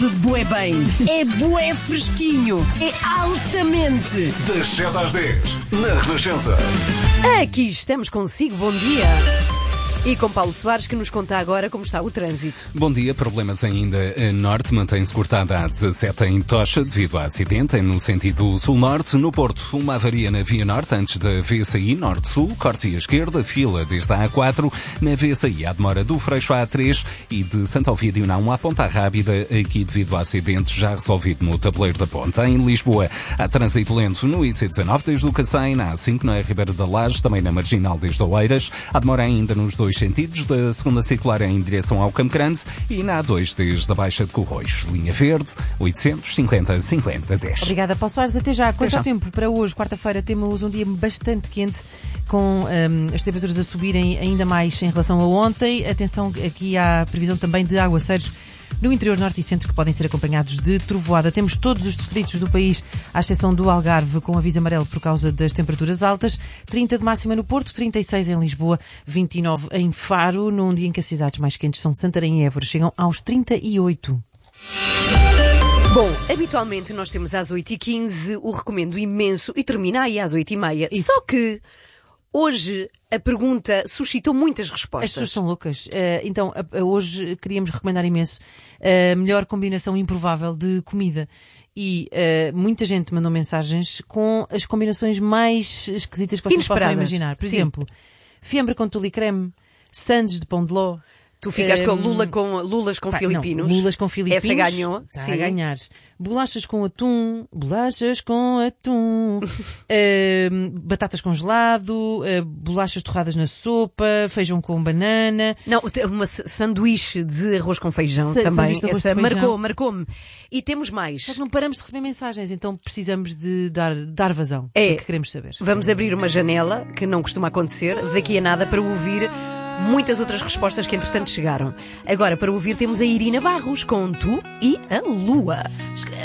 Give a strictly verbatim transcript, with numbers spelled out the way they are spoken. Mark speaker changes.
Speaker 1: Bué bem, é bué fresquinho, é altamente.
Speaker 2: Das sete às dez, na Renascença.
Speaker 1: Aqui estamos consigo, bom dia. E com Paulo Soares, que nos conta agora como está o trânsito.
Speaker 3: Bom dia, problemas ainda a norte, mantém-se cortada a dezassete em Tocha, devido a acidente, no sentido sul-norte. No Porto, uma avaria na Via Norte, antes da V C I Norte-Sul, corte à esquerda, fila desde a A quatro, na V C I a demora do Freixo à A três e de Santo Ovídio na um à Ponta Rábida, aqui devido a acidente já resolvido no tabuleiro da Ponta. Em Lisboa, há trânsito lento no I C dezanove desde o Cacém, na A cinco na Ribeira da Laje, também na Marginal desde Oeiras, há demora ainda nos dois sentidos, da segunda circular em direção ao Campo Grande e na A dois desde a Baixa de Corroios. Linha Verde, oitocentos e cinquenta, cinquenta, dez.
Speaker 4: Obrigada, Paulo Soares. Até já. Quanto
Speaker 3: Até já.
Speaker 4: ao tempo para hoje, quarta-feira, temos um dia bastante quente, com um, as temperaturas a subirem ainda mais em relação a ontem. Atenção, aqui há previsão também de aguaceiros no interior norte e centro, que podem ser acompanhados de trovoada. Temos todos os distritos do país, à exceção do Algarve, com aviso amarelo por causa das temperaturas altas. trinta de máxima no Porto, trinta e seis em Lisboa, vinte e nove em Faro, num dia em que as cidades mais quentes são Santarém e Évora, chegam aos trinta e oito.
Speaker 1: Bom, habitualmente nós temos às oito e quinze o Recomendo Imenso e termina aí às oito e meia. Só que hoje a pergunta suscitou muitas respostas.
Speaker 4: As pessoas são loucas. Uh, então, uh, uh, hoje queríamos recomendar imenso a melhor combinação improvável de comida. E uh, muita gente mandou mensagens com as combinações mais esquisitas que vocês possam imaginar. Por
Speaker 1: Sim.
Speaker 4: exemplo, fiambre com tule e creme, sandes de pão de ló.
Speaker 1: Tu ficas
Speaker 4: um,
Speaker 1: com, lula com lulas com
Speaker 4: pá,
Speaker 1: filipinos.
Speaker 4: Não, lulas com filipinos.
Speaker 1: Essa ganhou.
Speaker 4: Está
Speaker 1: Sim.
Speaker 4: a ganhar. Bolachas com atum. Bolachas com atum. uh, batatas com gelado. Uh, bolachas torradas na sopa. Feijão com banana.
Speaker 1: Não, uma sanduíche de arroz com feijão
Speaker 4: Sa-
Speaker 1: também.
Speaker 4: sanduíche de arroz
Speaker 1: Essa
Speaker 4: de feijão.
Speaker 1: marcou, marcou-me. E temos mais.
Speaker 4: Só que não paramos de receber mensagens, então precisamos de dar, dar vazão.
Speaker 1: É.
Speaker 4: É que queremos saber.
Speaker 1: Vamos abrir uma janela, que não costuma acontecer, daqui a nada, para ouvir muitas outras respostas que entretanto chegaram. Agora, para ouvir, temos a Irina Barros com Tu e a Lua.